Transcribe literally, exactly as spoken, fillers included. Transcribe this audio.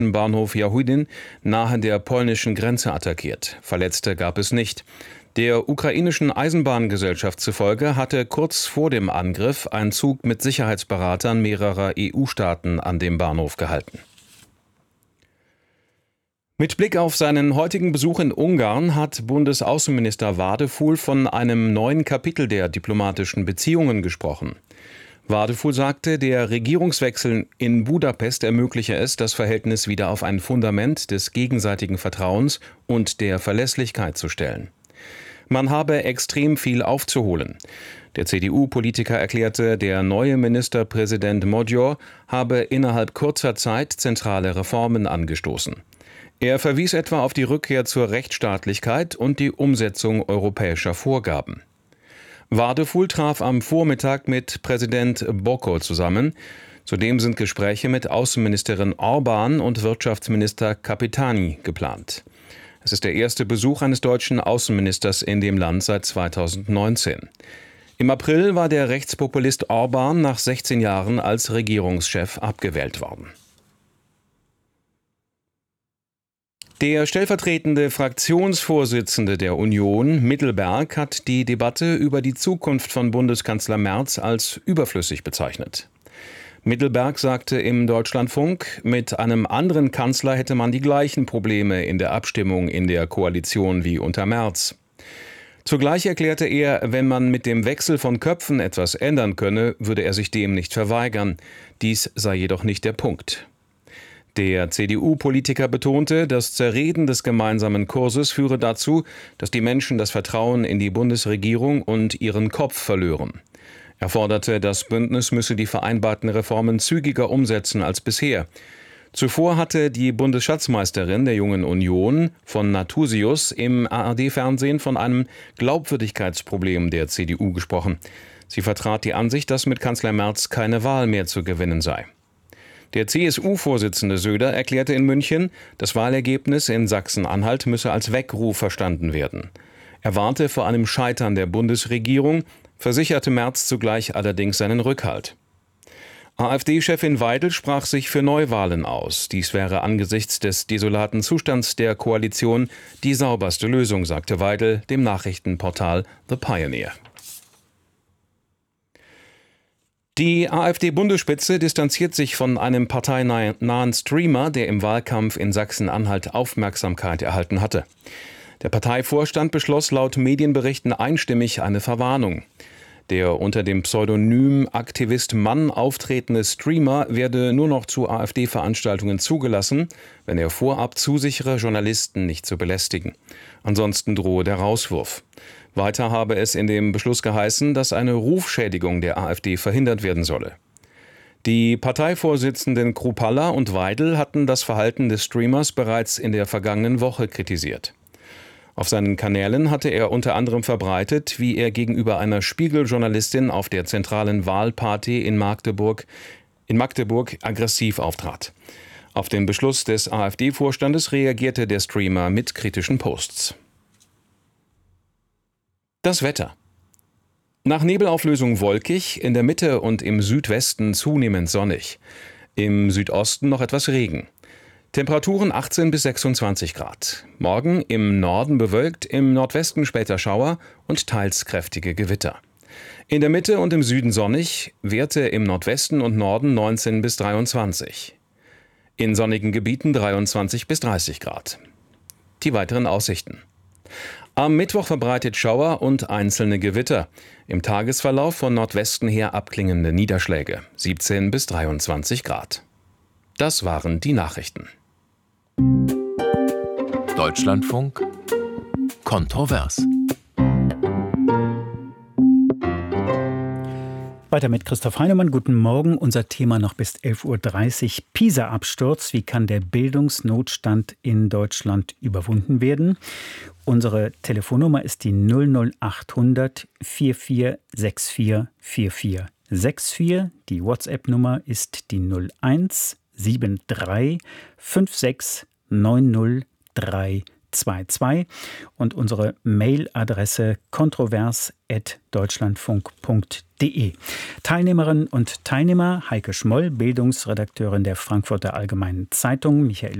Bahnhof Yachudin nahe der polnischen Grenze attackiert. Verletzte gab es nicht. Der ukrainischen Eisenbahngesellschaft zufolge hatte kurz vor dem Angriff ein Zug mit Sicherheitsberatern mehrerer E U-Staaten an dem Bahnhof gehalten. Mit Blick auf seinen heutigen Besuch in Ungarn hat Bundesaußenminister Wadefuhl von einem neuen Kapitel der diplomatischen Beziehungen gesprochen. Wadefuhl sagte, der Regierungswechsel in Budapest ermögliche es, das Verhältnis wieder auf ein Fundament des gegenseitigen Vertrauens und der Verlässlichkeit zu stellen. Man habe extrem viel aufzuholen. Der C D U-Politiker erklärte, der neue Ministerpräsident Magyar habe innerhalb kurzer Zeit zentrale Reformen angestoßen. Er verwies etwa auf die Rückkehr zur Rechtsstaatlichkeit und die Umsetzung europäischer Vorgaben. Wadefuhl traf am Vormittag mit Präsident Boko zusammen. Zudem sind Gespräche mit Außenministerin Orban und Wirtschaftsminister Capitani geplant. Es ist der erste Besuch eines deutschen Außenministers in dem Land seit zweitausendneunzehn. Im April war der Rechtspopulist Orban nach sechzehn Jahren als Regierungschef abgewählt worden. Der stellvertretende Fraktionsvorsitzende der Union, Mittelberg, hat die Debatte über die Zukunft von Bundeskanzler Merz als überflüssig bezeichnet. Mittelberg sagte im Deutschlandfunk, mit einem anderen Kanzler hätte man die gleichen Probleme in der Abstimmung in der Koalition wie unter Merz. Zugleich erklärte er, wenn man mit dem Wechsel von Köpfen etwas ändern könne, würde er sich dem nicht verweigern. Dies sei jedoch nicht der Punkt. Der C D U-Politiker betonte, das Zerreden des gemeinsamen Kurses führe dazu, dass die Menschen das Vertrauen in die Bundesregierung und ihren Kopf verlören. Er forderte, das Bündnis müsse die vereinbarten Reformen zügiger umsetzen als bisher. Zuvor hatte die Bundesschatzmeisterin der Jungen Union von Nathusius im A R D-Fernsehen von einem Glaubwürdigkeitsproblem der C D U gesprochen. Sie vertrat die Ansicht, dass mit Kanzler Merz keine Wahl mehr zu gewinnen sei. Der C S U-Vorsitzende Söder erklärte in München, das Wahlergebnis in Sachsen-Anhalt müsse als Weckruf verstanden werden. Er warnte vor einem Scheitern der Bundesregierung, versicherte Merz zugleich allerdings seinen Rückhalt. AfD-Chefin Weidel sprach sich für Neuwahlen aus. Dies wäre angesichts des desolaten Zustands der Koalition die sauberste Lösung, sagte Weidel dem Nachrichtenportal The Pioneer. Die AfD-Bundesspitze distanziert sich von einem parteinahen Streamer, der im Wahlkampf in Sachsen-Anhalt Aufmerksamkeit erhalten hatte. Der Parteivorstand beschloss laut Medienberichten einstimmig eine Verwarnung. Der unter dem Pseudonym Aktivist Mann auftretende Streamer werde nur noch zu AfD-Veranstaltungen zugelassen, wenn er vorab zusichere, Journalisten nicht zu belästigen. Ansonsten drohe der Rauswurf. Weiter habe es in dem Beschluss geheißen, dass eine Rufschädigung der AfD verhindert werden solle. Die Parteivorsitzenden Kruppalla und Weidel hatten das Verhalten des Streamers bereits in der vergangenen Woche kritisiert. Auf seinen Kanälen hatte er unter anderem verbreitet, wie er gegenüber einer Spiegel-Journalistin auf der zentralen Wahlparty in Magdeburg, in Magdeburg aggressiv auftrat. Auf den Beschluss des AfD-Vorstandes reagierte der Streamer mit kritischen Posts. Das Wetter. Nach Nebelauflösung wolkig, in der Mitte und im Südwesten zunehmend sonnig. Im Südosten noch etwas Regen. Temperaturen achtzehn bis sechsundzwanzig Grad. Morgen im Norden bewölkt, im Nordwesten später Schauer und teils kräftige Gewitter. In der Mitte und im Süden sonnig, Werte im Nordwesten und Norden neunzehn bis dreiundzwanzig. In sonnigen Gebieten dreiundzwanzig bis dreißig Grad. Die weiteren Aussichten. Am Mittwoch verbreitet Schauer und einzelne Gewitter. Im Tagesverlauf von Nordwesten her abklingende Niederschläge, siebzehn bis dreiundzwanzig Grad. Das waren die Nachrichten. Deutschlandfunk kontrovers. Weiter mit Christoph Heinemann. Guten Morgen. Unser Thema noch bis elf Uhr dreißig. PISA-Absturz. Wie kann der Bildungsnotstand in Deutschland überwunden werden? Unsere Telefonnummer ist die null null acht hundert vier vier sechs vier vier vier sechs vier. Die WhatsApp-Nummer ist die null eins sieben drei fünf sechs neun null drei zwei zwei und unsere Mailadresse kontrovers at deutschlandfunk punkt de. Teilnehmerinnen und Teilnehmer: Heike Schmoll, Bildungsredakteurin der Frankfurter Allgemeinen Zeitung, Michael